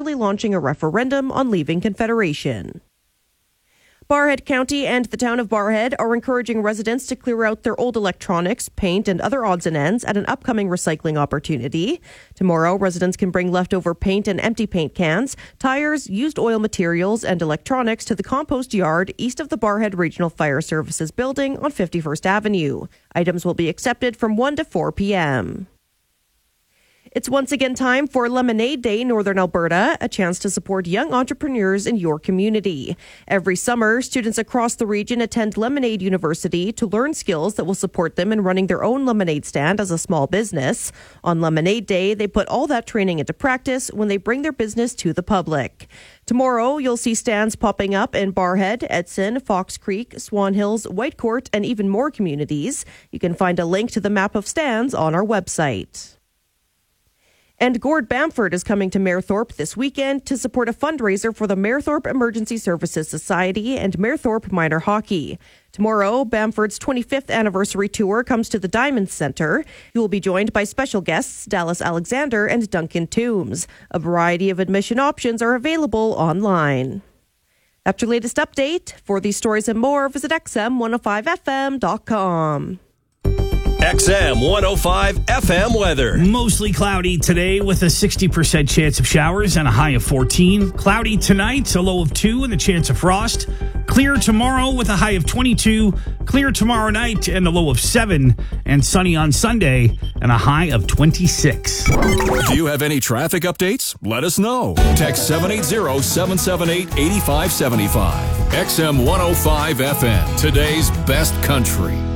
officially launching a referendum on leaving Confederation. Barrhead County and the town of Barrhead are encouraging residents to clear out their old electronics, paint, and other odds and ends at an upcoming recycling opportunity. Tomorrow, residents can bring leftover paint and empty paint cans, tires, used oil materials, and electronics to the compost yard east of the Barrhead Regional Fire Services building on 51st Avenue. Items will be accepted from 1 to 4 p.m. It's once again time for Lemonade Day Northern Alberta, a chance to support young entrepreneurs in your community. Every summer, students across the region attend Lemonade University to learn skills that will support them in running their own lemonade stand as a small business. On Lemonade Day, they put all that training into practice when they bring their business to the public. Tomorrow, you'll see stands popping up in Barrhead, Edson, Fox Creek, Swan Hills, Whitecourt, and even more communities. You can find a link to the map of stands on our website. And Gord Bamford is coming to Mayerthorpe this weekend to support a fundraiser for the Mayerthorpe Emergency Services Society and Mayerthorpe Minor Hockey. Tomorrow, Bamford's 25th anniversary tour comes to the Diamond Centre. He will be joined by special guests Dallas Alexander and Duncan Toombs. A variety of admission options are available online. That's your latest update. For these stories and more, visit xm105fm.com. XM 105 FM weather. Mostly cloudy today with a 60% chance of showers and a high of 14. Cloudy tonight, a low of 2 and the chance of frost. Clear tomorrow with a high of 22. Clear tomorrow night and a low of 7. And sunny on Sunday and a high of 26. Do you have any traffic updates? Let us know. Text 780-778-8575. XM 105 FM. Today's best country.